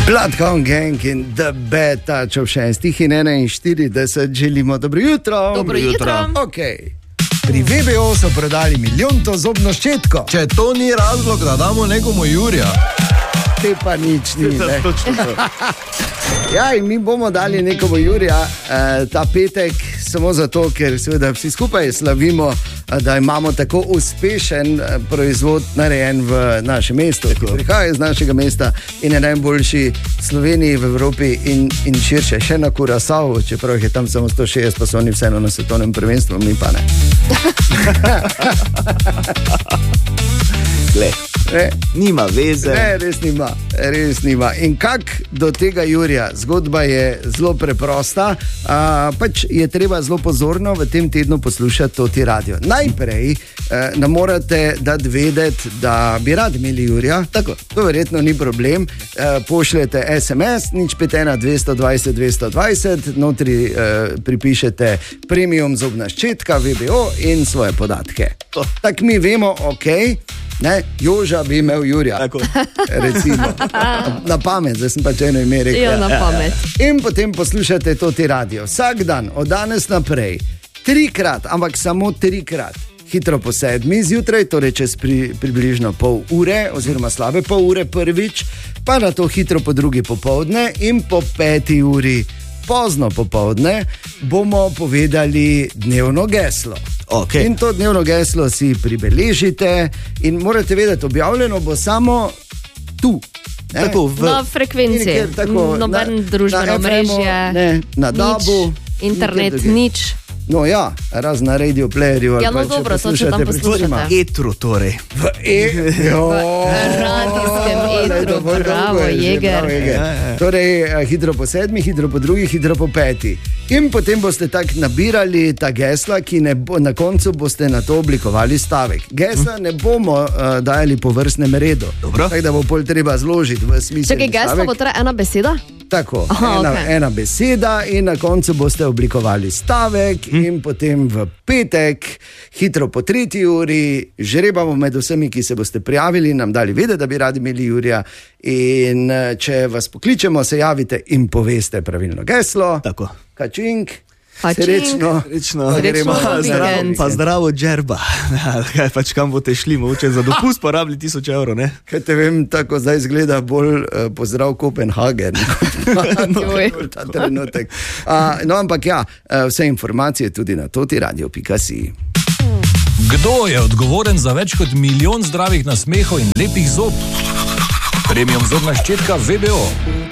Bloodhound Gang in The Bad Touch ob 6:41 želimo dobro jutro. Dobro jutro. Okay. Pri VBO so prodali 1.000.000 zobno ščetko. Če to ni razlog, da damo nekomu Jurija. Te pa nič ni, ne? Ja, in mi bomo dali nekomu Jurija ta petek samo zato, ker seveda vsi skupaj slavimo, da imamo tako uspešen proizvod narejen v našem mestu, ki prihaja iz našega mesta in je najboljši v Sloveniji, v Evropi in širše. Še na Curaçao, čeprav je tam samo 160, pa so oni vseeno na svetovnem prvenstvu, mi pa ne. Gle, nima veze. Ne, res nima. In kak do tega Jurija? Zgodba je zelo preprosta, pač je treba zelo pozorno v tem tednu poslušati Toti radio. Najprej nam morate dati vedeti, da bi radi imeli Jurija, tako, to verjetno ni problem, pošljete SMS, 051 220 220, notri pripišete premium zobna ščetka, VBO in svoje podatke. Tako mi vemo, okej. Ne, Joža bi imel Jurija, recimo, na pamet, zdaj sem pač eno ime rekel. Ja, na pamet. In potem poslušate Toti radio. Vsak dan, od danes naprej, 3-krat, ampak samo 3-krat, hitro po 7 zjutraj, torej čez približno pol ure, oziroma slabe pol ure prvič, pa na to hitro po drugi popoldne in po 5 uri pozno popoldne bomo povedali dnevno geslo. Okay. In to dnevno geslo si pribeležite in morate vedeti, objavljeno bo samo tu. Tako, na frekvenci, noben družbeno mrežje, na DAB-u, internet, nič. No ja, razen na radio playerju. Ja, no dobro, to če tam poslušate. Etru torej. V radijskem etru, bravo, Jeger. Torej, hitro po 7, hitro po 2, hitro po 5. In potem boste tako nabirali ta gesla, ki na koncu boste na to oblikovali stavek. Gesla ne bomo dajali po vrstnem redu. Tako da bo pol treba zložiti v smislu. Čakaj, geslo bo torej ena beseda? Tako, ena beseda in na koncu boste oblikovali stavek in potem v petek, hitro po 3 uri, žrebamo med vsemi, ki se boste prijavili, nam dali vedeti, da bi radi imeli Jurija in če vas pokličemo, se javite in poveste pravilno geslo. Tako. Kačink. Srečno, pa zdravo džerba. Kaj pač kam boste šli, mogoče za dopust porabili 1000 evrov, ne? Kaj te vem, tako zdaj izgleda bolj pozdrav Kopenhagen. Ta trenutek. No, ampak ja, vse informacije tudi na totiradio.si. Kdo je odgovoren za več kot 1 milijon zdravih nasmehov in lepih zob? Premium zobna ščetka VBO.